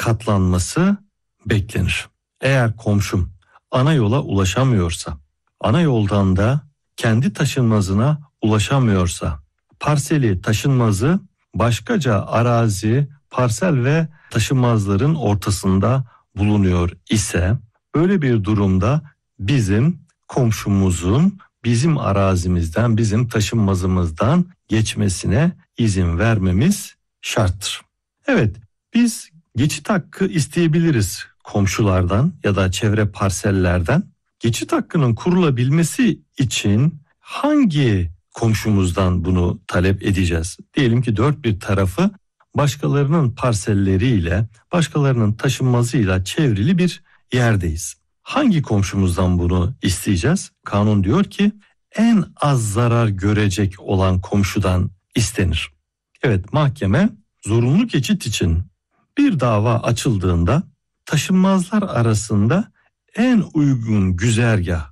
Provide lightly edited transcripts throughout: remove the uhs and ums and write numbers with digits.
katlanması beklenir. Eğer komşum ana yola ulaşamıyorsa, ana yoldan da kendi taşınmazına ulaşamıyorsa, parseli taşınmazı başkaca arazi, parsel ve taşınmazların ortasında bulunuyor ise, böyle bir durumda bizim komşumuzun bizim arazimizden, bizim taşınmazımızdan geçmesine izin vermemiz şarttır. Evet, biz geçit hakkı isteyebiliriz komşulardan ya da çevre parsellerden. Geçit hakkının kurulabilmesi için hangi komşumuzdan bunu talep edeceğiz? Diyelim ki dört bir tarafı başkalarının parselleriyle, başkalarının taşınmazıyla çevrili bir yerdeyiz. Hangi komşumuzdan bunu isteyeceğiz? Kanun diyor ki en az zarar görecek olan komşudan istenir. Evet, mahkeme zorunlu geçit için bir dava açıldığında taşınmazlar arasında en uygun güzergah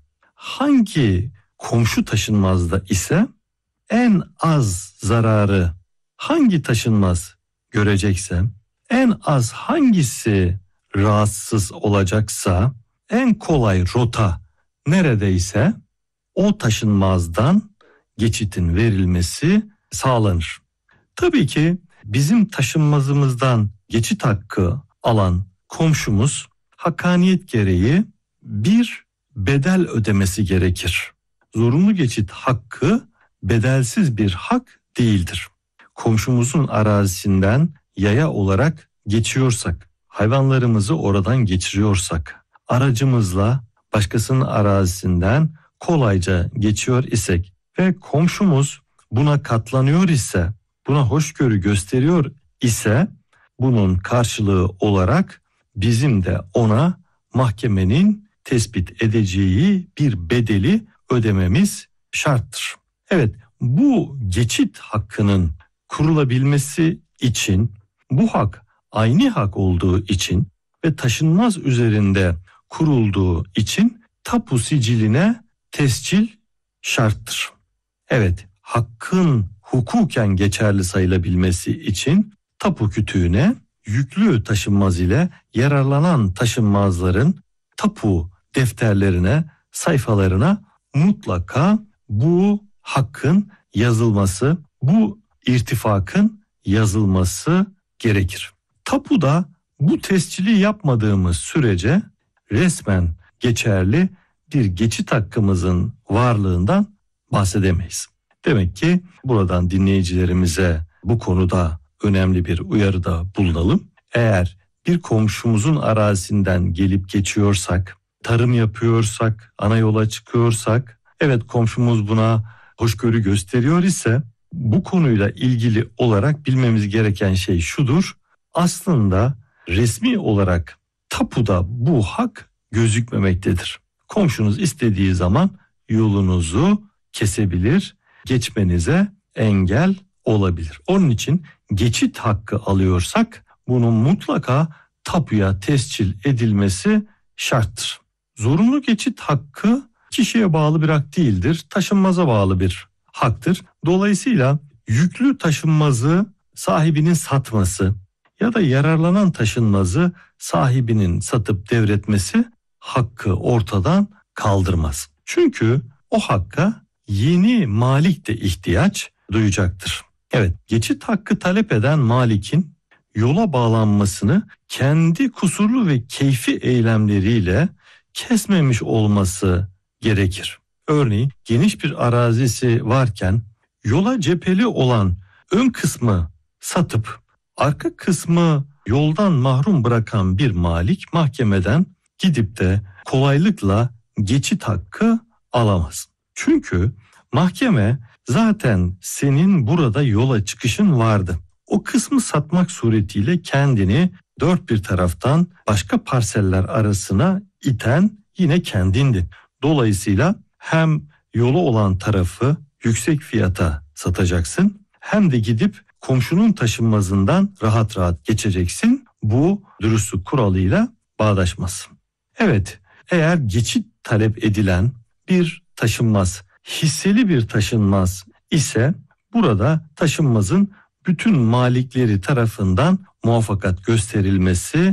hangi komşu taşınmazda ise en az zararı hangi taşınmaz görecekse, en az hangisi rahatsız olacaksa, en kolay rota neredeyse o taşınmazdan geçitin verilmesi sağlanır. Tabii ki bizim taşınmazımızdan geçit hakkı alan komşumuz hakkaniyet gereği bir bedel ödemesi gerekir. Zorunlu geçit hakkı bedelsiz bir hak değildir. Komşumuzun arazisinden yaya olarak geçiyorsak, hayvanlarımızı oradan geçiriyorsak, aracımızla başkasının arazisinden kolayca geçiyor isek ve komşumuz buna katlanıyor ise, buna hoşgörü gösteriyor ise, bunun karşılığı olarak bizim de ona mahkemenin tespit edeceği bir bedeli ödememiz şarttır. Evet, bu geçit hakkının kurulabilmesi için, bu hak aynı hak olduğu için ve taşınmaz üzerinde kurulduğu için tapu siciline tescil şarttır. Evet, hakkın hukuken geçerli sayılabilmesi için tapu kütüğüne yüklü taşınmaz ile yararlanan taşınmazların tapu defterlerine, sayfalarına mutlaka bu hakkın yazılması, bu irtifakın yazılması gerekir. Tapuda bu tescili yapmadığımız sürece resmen geçerli bir geçit hakkımızın varlığından bahsedemeyiz. Demek ki buradan dinleyicilerimize bu konuda önemli bir uyarıda bulunalım. Eğer bir komşumuzun arazisinden gelip geçiyorsak, tarım yapıyorsak, ana yola çıkıyorsak, evet komşumuz buna hoşgörü gösteriyor ise bu konuyla ilgili olarak bilmemiz gereken şey şudur. Aslında resmi olarak tapuda bu hak gözükmemektedir. Komşunuz istediği zaman yolunuzu kesebilir, geçmenize engel olabilir. Onun için geçit hakkı alıyorsak bunun mutlaka tapuya tescil edilmesi şarttır. Zorunlu geçit hakkı kişiye bağlı bir hak değildir, taşınmaza bağlı bir haktır. Dolayısıyla yüklü taşınmazı sahibinin satması ya da yararlanan taşınmazı sahibinin satıp devretmesi hakkı ortadan kaldırmaz. Çünkü o hakka yeni malik de ihtiyaç duyacaktır. Evet, geçit hakkı talep eden malikin yola bağlanmasını kendi kusurlu ve keyfi eylemleriyle kesmemiş olması gerekir. Örneğin geniş bir arazisi varken yola cepheli olan ön kısmı satıp arka kısmı yoldan mahrum bırakan bir malik mahkemeden gidip de kolaylıkla geçit hakkı alamaz. Çünkü mahkeme zaten senin burada yola çıkışın vardı. O kısmı satmak suretiyle kendini dört bir taraftan başka parseller arasına iten yine kendindin. Dolayısıyla hem yolu olan tarafı yüksek fiyata satacaksın hem de gidip komşunun taşınmazından rahat rahat geçeceksin. Bu dürüstlük kuralıyla bağdaşmaz. Evet, eğer geçit talep edilen bir taşınmaz, hisseli bir taşınmaz ise burada taşınmazın bütün malikleri tarafından muvaffakat gösterilmesi